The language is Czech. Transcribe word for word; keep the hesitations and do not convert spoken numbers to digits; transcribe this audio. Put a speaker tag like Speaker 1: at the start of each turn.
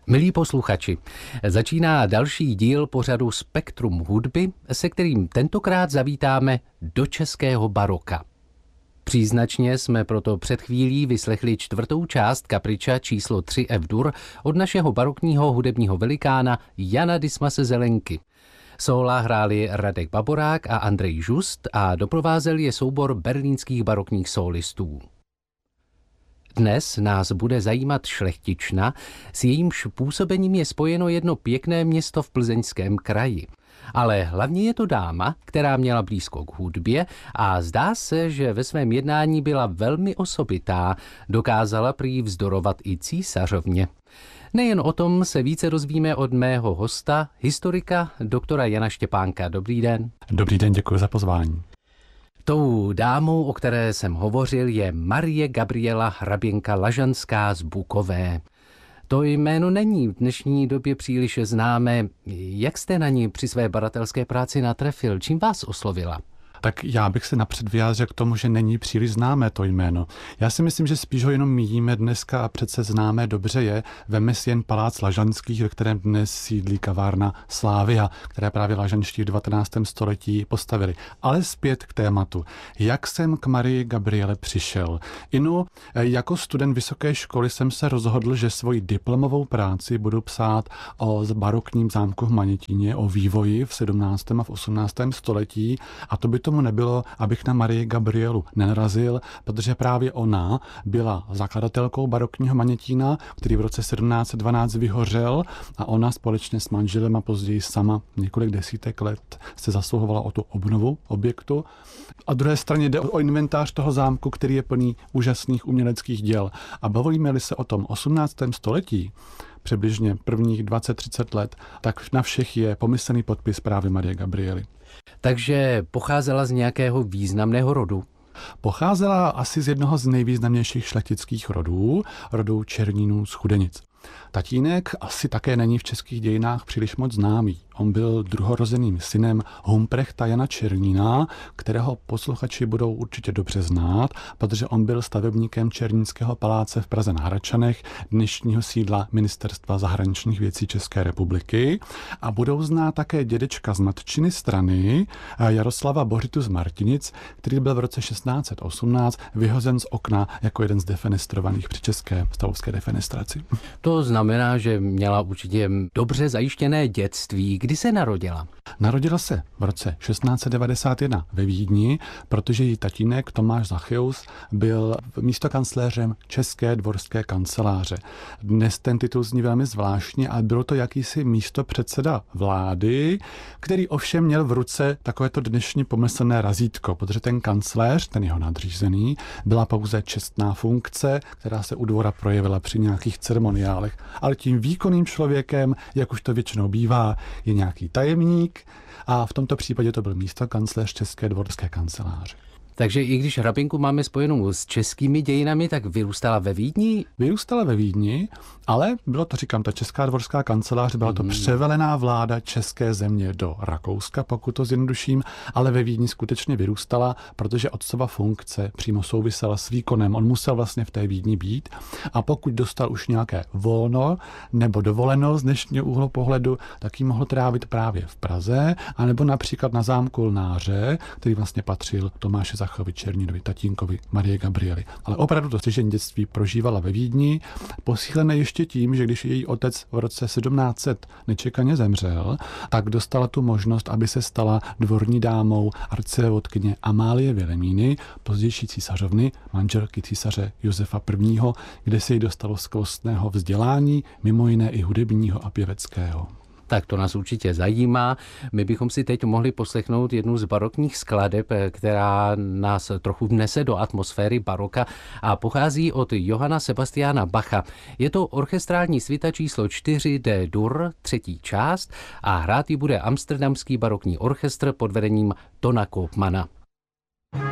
Speaker 1: Milí posluchači, začíná další díl pořadu Spektrum hudby, se kterým tentokrát zavítáme do českého baroka. Příznačně jsme proto před chvílí vyslechli čtvrtou část kapriča číslo tři F-dur od našeho barokního hudebního velikána Jana Dismase Zelenky. Sóla hráli Radek Baborák a Andrej Just a doprovázel je soubor berlínských barokních sólistů. Dnes nás bude zajímat šlechtična, s jejímž působením je spojeno jedno pěkné město v Plzeňském kraji. Ale hlavně je to dáma, která měla blízko k hudbě a zdá se, že ve svém jednání byla velmi osobitá, dokázala prý vzdorovat i císařovně. Nejen o tom se více dozvíme od mého hosta, historika doktora Jana Štěpánka. Dobrý den.
Speaker 2: Dobrý den, děkuji za pozvání.
Speaker 1: Tou dámou, o které jsem hovořil, je Marie Gabriela Hraběnka Lažanská z Bukové. To jméno není v dnešní době příliš známé. Jak jste na ní při své badatelské práci natrefil? Čím vás oslovila?
Speaker 2: Tak já bych se napřed vyjádřil k tomu, že není příliš známé to jméno. Já si myslím, že spíš ho jenom míjíme dneska a přece známé dobře je. Veme si jen palác Lažanských, ve kterém dnes sídlí kavárna Slavia, které právě Lažanští v devatenáctém století postavili. Ale zpět k tématu. Jak jsem k Marii Gabriele přišel? Inu, jako student vysoké školy jsem se rozhodl, že svoji diplomovou práci budu psát o barokním zámku v Manětíně, o vývoji v sedmnáctém a v osmnáctém století, a to by to nebylo, abych na Marii Gabrielu nenarazil, protože právě ona byla zakladatelkou barokního Manětína, který v roce sedmnáct set dvanáct vyhořel, a ona společně s manželem a později sama několik desítek let se zasluhovala o tu obnovu objektu. A druhé straně jde o inventář toho zámku, který je plný úžasných uměleckých děl. A bavíme-li se o tom osmnáctém století, přibližně prvních dvacet třicet let, tak na všech je pomyslný podpis právě Marie Gabriely.
Speaker 1: Takže pocházela z nějakého významného rodu?
Speaker 2: Pocházela asi z jednoho z nejvýznamnějších šlechtických rodů, rodu Černínů z Chudenic. Tatínek asi také není v českých dějinách příliš moc známý. On byl druhorozeným synem Humprechta Jana Černína, kterého posluchači budou určitě dobře znát, protože on byl stavebníkem Černínského paláce v Praze na Hradčanech, dnešního sídla Ministerstva zahraničních věcí České republiky. A budou znát také dědečka z matčiny strany Jaroslava Bořitu z Martinic, který byl v roce šestnáct set osmnáct vyhozen z okna jako jeden z defenestrovaných při české stavovské defenestraci.
Speaker 1: To znamená, že měla určitě dobře zajištěné dětství. Kdy se narodila?
Speaker 2: Narodila se v roce šestnáct set devadesát jedna ve Vídni, protože její tatínek Tomáš Zacheus byl místokancléřem České dvorské kanceláře. Dnes ten titul zní velmi zvláštně, ale bylo to jakýsi místopředseda vlády, který ovšem měl v ruce takovéto dnešní pomyslné razítko, protože ten kancléř, ten jeho nadřízený, byla pouze čestná funkce, která se u dvora projevila při nějakých ceremoniálech. Ale tím výkonným člověkem, jak už to většinou bývá, je nějaký tajemník, a v tomto případě to byl místokancléř České dvorské kanceláře.
Speaker 1: Takže i když Hraběnku máme spojenou s českými dějinami, tak vyrůstala ve Vídni?
Speaker 2: Vyrůstala ve Vídni, ale bylo to, říkám, ta Česká dvorská kancelář, byla to mm. převelená vláda české země do Rakouska, pokud to zjednoduším, ale ve Vídni skutečně vyrůstala, protože otcova funkce přímo souvisela s výkonem. On musel vlastně v té Vídni být, a pokud dostal už nějaké volno nebo dovoleno z dnešního úhlu pohledu, tak ji mohl trávit právě v Praze, anebo například na zámku Lnáře, který vlastně patřil Tomáši Zachovi Černínovi, tatínkovi Marie Gabriely. Ale opravdu to střežení dětství prožívala ve Vídni, posílené ještě tím, že když její otec v roce sedmnáct set nečekaně zemřel, tak dostala tu možnost, aby se stala dvorní dámou arcivévodkyně Amálie Vilemíny, pozdější císařovny, manželky císaře Josefa prvního., kde se jí dostalo skvostného vzdělání, mimo jiné i hudebního a pěveckého.
Speaker 1: Tak to nás určitě zajímá. My bychom si teď mohli poslechnout jednu z barokních skladeb, která nás trochu vnese do atmosféry baroka a pochází od Johanna Sebastiana Bacha. Je to orchestrální svita číslo čtyři D-dur, třetí část, a hrát ji bude Amsterdamský barokní orchestr pod vedením Tona Koopmana.